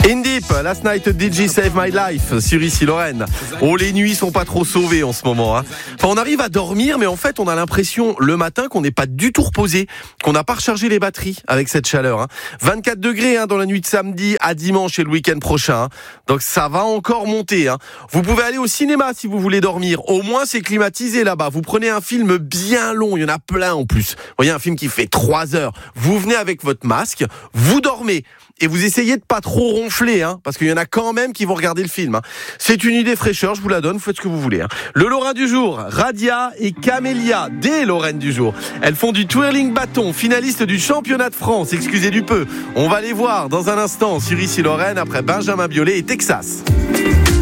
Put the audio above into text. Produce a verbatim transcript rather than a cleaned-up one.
In Deep, Last Night D J Save My Life sur Ici Lorraine. Oh, les nuits sont pas trop sauvées en ce moment. Hein. Enfin, on arrive à dormir, mais en fait, on a l'impression le matin qu'on n'est pas du tout reposé, qu'on n'a pas rechargé les batteries avec cette chaleur. Hein. vingt-quatre degrés hein, dans la nuit de samedi à dimanche et le week-end prochain. Hein. Donc ça va encore monter. Hein. Vous pouvez aller au cinéma si vous voulez dormir. Au moins, c'est climatisé là-bas. Vous prenez un film bien long, il y en a plein en plus. Vous voyez, un film qui fait trois heures. Vous venez avec votre masque, vous dormez. Et vous essayez de pas trop ronfler, hein, parce qu'il y en a quand même qui vont regarder le film. Hein. C'est une idée fraîcheur, je vous la donne, vous faites ce que vous voulez. Hein. Le Lorrain du jour, Radia et Camélia, des Lorraines du jour. Elles font du twirling bâton, finalistes du championnat de France, excusez du peu. On va les voir dans un instant sur Ici Lorraine, après Benjamin Biolay et Texas.